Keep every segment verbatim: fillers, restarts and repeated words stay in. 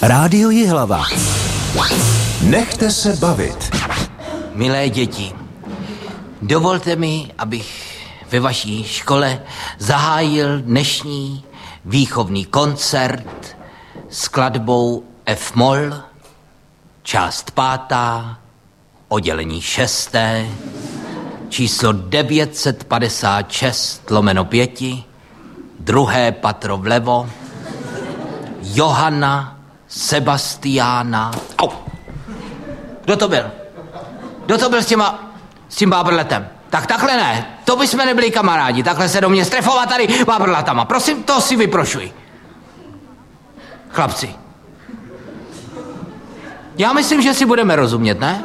Rádio Jihlava. Nechte se bavit. Milé děti, dovolte mi, abych ve vaší škole zahájil dnešní výchovný koncert skladbou F-moll, část pátá, oddělení šesté, číslo devět set padesát šest lomeno pěti, druhé patro vlevo, Johana Sebastiána. Au! Kdo to byl? Kdo to byl s těma, s tím bábrletem? Tak takhle ne, to bychom nebyli kamarádi, takhle se do mě strefovat tady bábrletama. Prosím, to si vyprošuj. Chlapci. Já myslím, že si budeme rozumět, ne?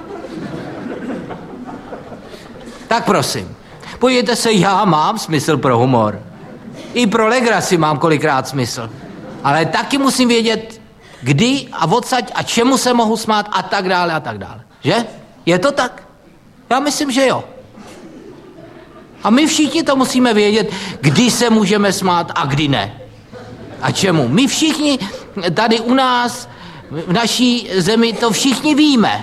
Tak prosím, podívejte se, já mám smysl pro humor. I pro legraci mám kolikrát smysl. Ale taky musím vědět, kdy a odsaď a čemu se mohu smát a tak dále a tak dále. Že? Je to tak? Já myslím, že jo. A my všichni to musíme vědět, kdy se můžeme smát a kdy ne. A čemu? My všichni tady u nás, v naší zemi, to všichni víme.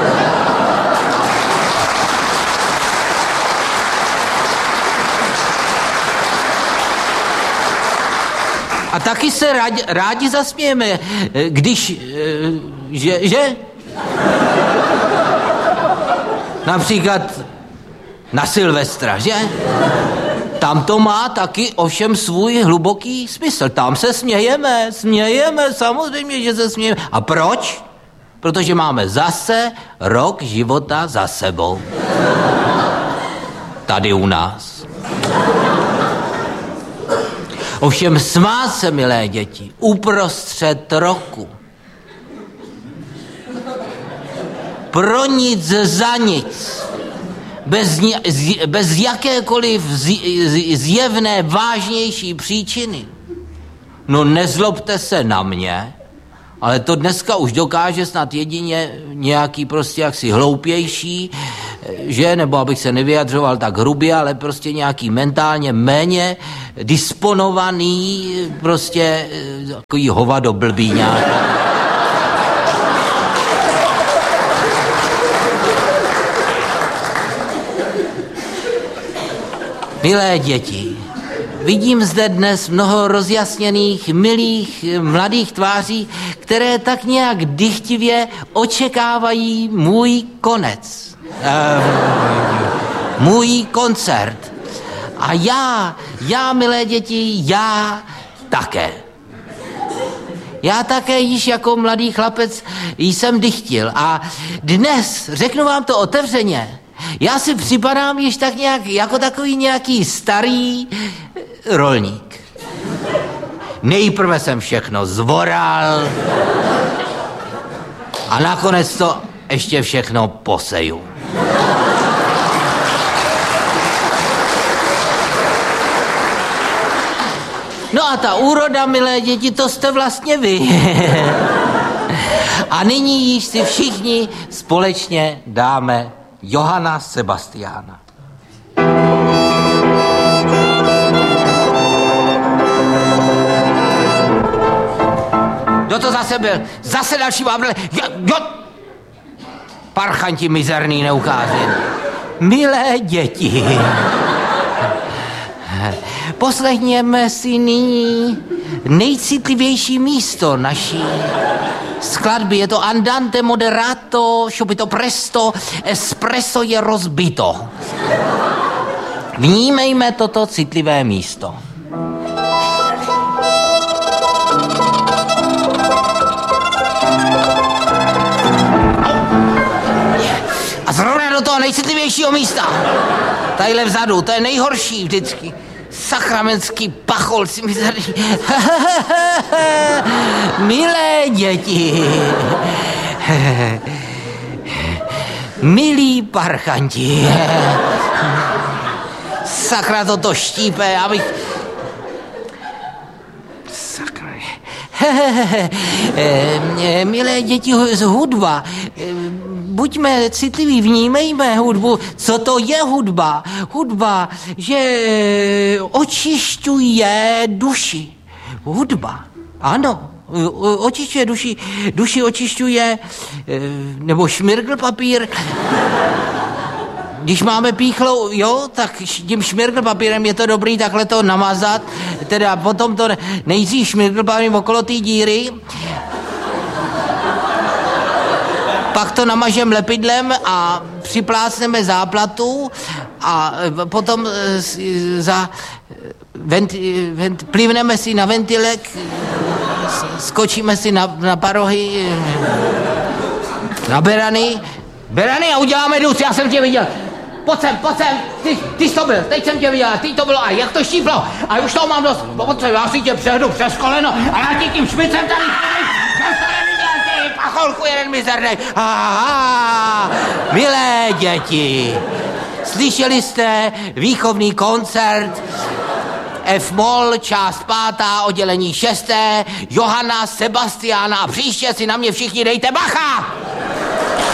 A taky se rádi, rádi zasmějeme, když, že, že? Například na Silvestra, že? Tam to má taky ovšem svůj hluboký smysl. Tam se smějeme, smějeme, samozřejmě, že se smějeme. A proč? Protože máme zase rok života za sebou. Tady u nás. Ovšem smát se, milé děti, uprostřed roku. Pro nic za nic. Bez, bez jakékoliv zjevné vážnější příčiny. No nezlobte se na mě, ale to dneska už dokáže snad jedině nějaký prostě jaksi hloupější, že, nebo abych se nevyjadřoval tak hrubě, ale prostě nějaký mentálně méně disponovaný, prostě takový hovado blbý nějaký. Milé děti, vidím zde dnes mnoho rozjasněných, milých, mladých tváří, které tak nějak dychtivě očekávají můj konec. Uh, můj koncert. A já, já, milé děti, já také. Já také již jako mladý chlapec jsem dychtil. A dnes, řeknu vám to otevřeně, já si připadám již tak nějak, jako takový nějaký starý rolník. Nejprve jsem všechno zvoral a nakonec to ještě všechno poseju. No a ta úroda, milé děti, to jste vlastně vy. A nyní již si všichni společně dáme Johana Sebastiána. Kdo to zase byl? Zase další bábrle. Jo, jo. Parchanti mizerný neukází. Milé děti, poslechněme si nyní nejcitlivější místo naší skladby. Je to andante moderato, subito presto, espresso je rozbito. Vnímejme toto citlivé místo. A zrovna do toho nejcitlivějšího místa. Tadyhle vzadu, to je nejhorší vždycky. Sakramentský pachol si mi tady... Milé děti, milí parchanti, sakra toto štípe, abych... Sakra... Milé děti, z hudba... Buďme citliví, vnímejme hudbu. Co to je hudba? Hudba, že očišťuje duši. Hudba, ano, očišťuje duši, duši očišťuje, nebo šmirgl papír. Když máme píchlou, jo, tak tím šmirgl papírem je to dobrý takhle to namazat, teda potom to nejdřív šmirgl papírem okolo té díry, pak to namažeme lepidlem a připlácneme záplatu a potom za vent, vent, plivneme si na ventilek, skočíme si na, na parohy, na berany, berany a uděláme dus, já jsem tě viděl. Pojď sem, pojď sem, ty, ty jsi to byl, teď jsem tě viděl, ty to bylo a jak to štíplo a už toho mám dost, pojď sem, já si tě přehnu přes koleno a já ti tím šmicem tady přes to neviděl, ty pacholku jeden mizernej. Aha, milé děti, slyšeli jste výchovný koncert F-moll, část pátá, oddělení šesté, Johana Sebastiana a příště si na mě všichni dejte bacha!